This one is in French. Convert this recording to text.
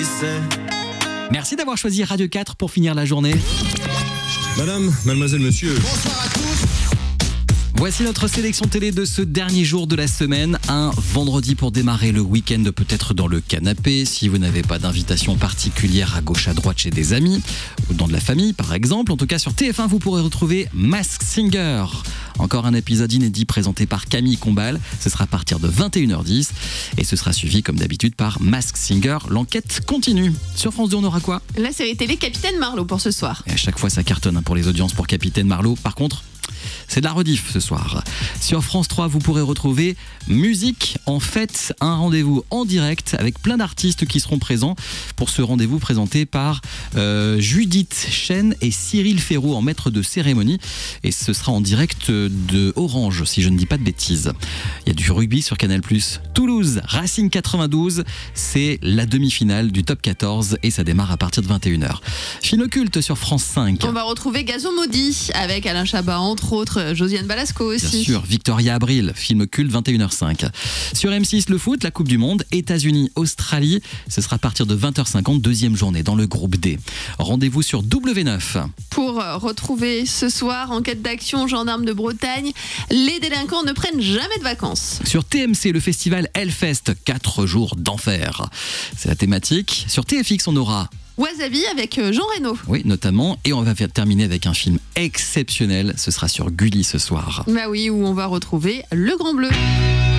c'est. Merci d'avoir choisi Radio 4 pour finir la journée. Madame, mademoiselle, monsieur. Bonsoir à tous. Voici notre sélection télé de ce dernier jour de la semaine. Un vendredi pour démarrer le week-end, peut-être dans le canapé, si vous n'avez pas d'invitation particulière à gauche à droite chez des amis, ou dans de la famille par exemple. En tout cas sur TF1, vous pourrez retrouver Masked Singer. Encore un épisode inédit présenté par Camille Combal. Ce sera à partir de 21h10 et ce sera suivi comme d'habitude par Masked Singer. L'enquête continue. Sur France 2, on aura quoi ? La série télé Capitaine Marlowe pour ce soir. Et à chaque fois, ça cartonne pour les audiences pour Capitaine Marlowe. Par contre, c'est de la rediff ce soir. Sur France 3, vous pourrez retrouver Musique en fête, un rendez-vous en direct avec plein d'artistes qui seront présents pour ce rendez-vous présenté par Judith Chen et Cyril Ferraud en maître de cérémonie. Et ce sera en direct de Orange, si je ne dis pas de bêtises. Il y a du rugby sur Canal+. Toulouse, Racing 92, c'est la demi-finale du top 14 et ça démarre à partir de 21h. Film culte sur France 5. On va retrouver Gazon maudit avec Alain Chabat, entre autres, Josiane Balasco aussi. Bien sûr, Victoria Abril, film culte 21h05. Sur M6, le foot, la Coupe du Monde, États-Unis, Australie, ce sera à partir de 20h50, deuxième journée dans le groupe D. Rendez-vous sur W9. Pour retrouver ce soir, enquête d'action, gendarme de Bretagne, les délinquants ne prennent jamais de vacances. Sur TMC, le festival Hellfest, 4 jours d'enfer. C'est la thématique. Sur TFX, on aura Wasabi avec Jean Reno. Oui, notamment. Et on va terminer avec un film exceptionnel. Ce sera sur Gulli ce soir. Bah oui, où on va retrouver Le Grand Bleu.